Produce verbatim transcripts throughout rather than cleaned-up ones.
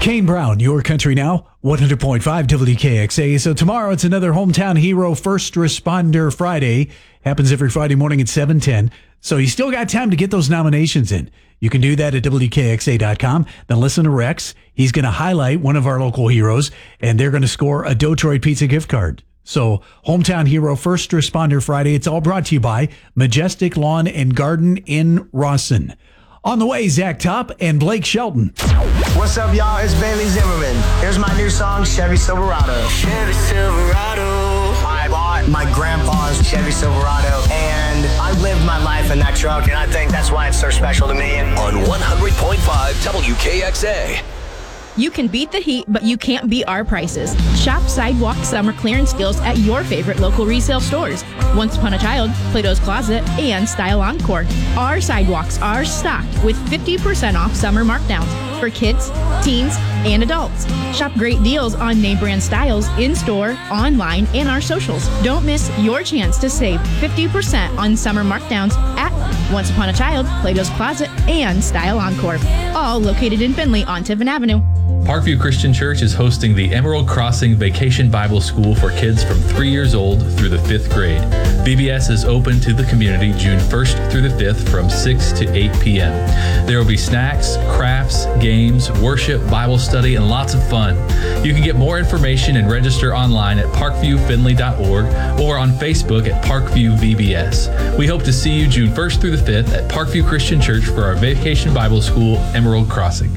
Kane Brown, Your Country Now, one hundred point five W K X A. So tomorrow it's another Hometown Hero First Responder Friday. Happens every Friday morning at seven ten. So you still got time to get those nominations in. You can do that at W K X A dot com. Then listen to Rex. He's going to highlight one of our local heroes, and they're going to score a Detroit Pizza gift card. So Hometown Hero First Responder Friday. It's all brought to you by Majestic Lawn and Garden in Rawson. On the way, Zach Top and Blake Shelton. What's up, y'all? It's Bailey Zimmerman. Here's my new song, Chevy Silverado. Chevy Silverado. I bought my grandpa's Chevy Silverado, and I lived my life in that truck, and I think that's why it's so special to me. On one hundred point five W K X A. You can beat the heat, but you can't beat our prices. Shop Sidewalk summer clearance deals at your favorite local resale stores. Once Upon a Child, Plato's Closet, and Style Encore. Our sidewalks are stocked with fifty percent off summer markdowns for kids, teens, and adults. Shop great deals on name brand styles in-store, online, and our socials. Don't miss your chance to save fifty percent on summer markdowns at Once Upon a Child, Plato's Closet, and Style Encore. All located in Findlay on Tiffin Avenue. Parkview Christian Church is hosting the Emerald Crossing Vacation Bible School for kids from three years old through the fifth grade. V B S is open to the community June first through the fifth from six to eight p.m. There will be snacks, crafts, games, worship, Bible study, and lots of fun. You can get more information and register online at parkview finley dot org or on Facebook at Parkview V B S. We hope to see you June first through the fifth at Parkview Christian Church for our Vacation Bible School, Emerald Crossing.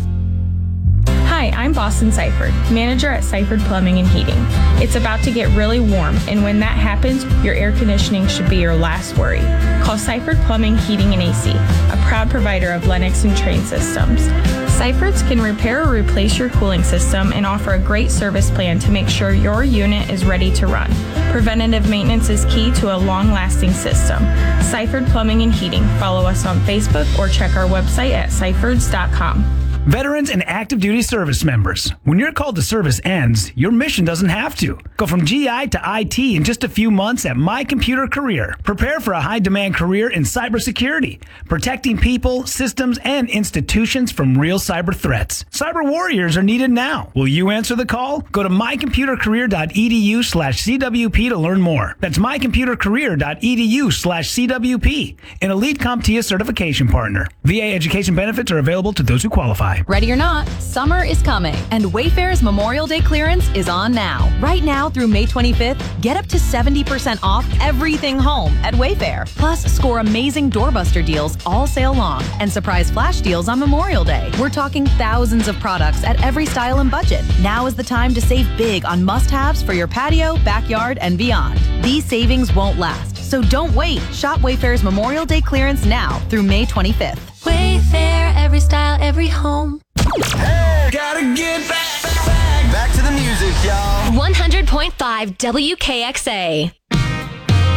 Hi, I'm Boston Seifert, manager at Seifert Plumbing and Heating. It's about to get really warm, and when that happens, your air conditioning should be your last worry. Call Seifert Plumbing, Heating, and A C, a proud provider of Lennox and Trane systems. Seiferts can repair or replace your cooling system and offer a great service plan to make sure your unit is ready to run. Preventative maintenance is key to a long-lasting system. Seifert Plumbing and Heating. Follow us on Facebook or check our website at seiferts dot com. Veterans and active duty service members. When your call to service ends, your mission doesn't have to. Go from G I to I T in just a few months at My Computer Career. Prepare for a high-demand career in cybersecurity, protecting people, systems, and institutions from real cyber threats. Cyber warriors are needed now. Will you answer the call? Go to my computer career dot e d u slash c w p to learn more. That's my computer career dot e d u slash c w p. An Elite CompTIA certification partner. V A education benefits are available to those who qualify. Ready or not, summer is coming, and Wayfair's Memorial Day clearance is on now. Right now through May twenty-fifth, get up to seventy percent off everything home at Wayfair. Plus, score amazing doorbuster deals all sale long and surprise flash deals on Memorial Day. We're talking thousands of products at every style and budget. Now is the time to save big on must-haves for your patio, backyard, and beyond. These savings won't last, so don't wait. Shop Wayfair's Memorial Day clearance now through May twenty-fifth. Wayfair, every style, every home. Hey, gotta get back, back, back to the music, y'all. one hundred point five W K X A.